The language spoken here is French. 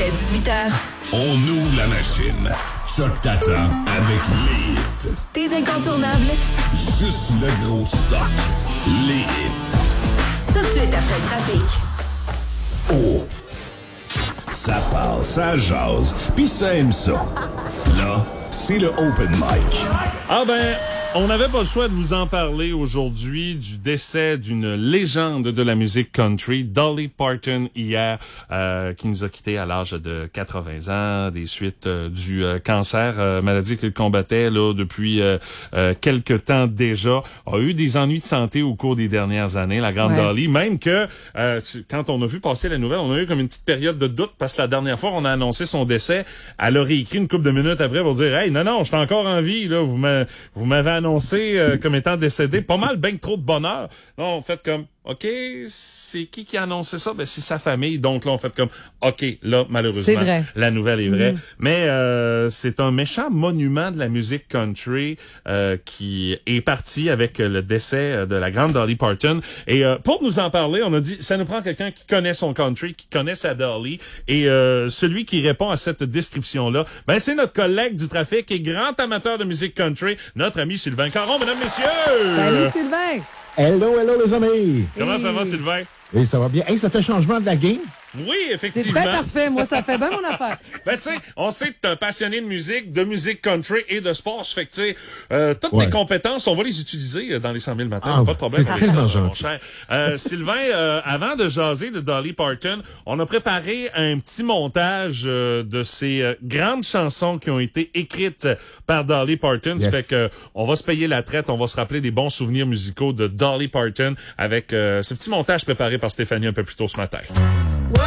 Dès 18h, On ouvre la machine. Choc t'attend avec les hits. tes incontournables, Juste le gros stock. Les hits. tout de suite après le trafic. Oh! Ça passe, ça jase, pis ça aime ça. Là, c'est le open mic. Ah ben, on n'avait pas le choix de vous en parler aujourd'hui du décès d'une légende de la musique country, Dolly Parton, hier, qui nous a quittés à l'âge de 80 ans, des suites du cancer, maladie qu'il combattait là depuis quelque temps déjà. A eu des ennuis de santé au cours des dernières années, la grande Dolly. Même que, quand on a vu passer la nouvelle, on a eu comme une petite période de doute parce que la dernière fois on a annoncé son décès, elle a réécrit une couple de minutes après pour dire « Hey, non, je suis encore en vie, là, vous m'avez annoncé comme étant décédé. » Pas mal, ben trop de bonheur. Là, on fait comme OK, c'est qui a annoncé ça? Ben, c'est sa famille. Donc là, on fait comme OK, là, malheureusement, la nouvelle est vraie. Mais c'est un méchant monument de la musique country qui est parti avec le décès de la grande Dolly Parton. Et pour nous en parler, on a dit, ça nous prend quelqu'un qui connaît son country, qui connaît sa Dolly. Et celui qui répond à cette description-là, ben c'est notre collègue du trafic et grand amateur de musique country, notre ami Sylvain Caron, mesdames, messieurs! Salut Sylvain! Hello les amis! Comment ça va, Sylvain? Oui, ça va bien. Hey, ça fait changement de la game? Oui, C'est effectivement. bien parfait. Moi, ça fait bien mon affaire. Ben, tu sais, on sait que t'es un passionné de musique country et de sport. Ça fait que, tu sais, toutes tes compétences, on va les utiliser dans les 100 000 matins. Ah, pas de problème c'est avec ça, tellement mon gentil. cher. Sylvain, avant de jaser de Dolly Parton, on a préparé un petit montage de ces grandes chansons qui ont été écrites par Dolly Parton. Ça fait que on va se payer la traite, on va se rappeler des bons souvenirs musicaux de Dolly Parton avec ce petit montage préparé par Stéphanie un peu plus tôt ce matin.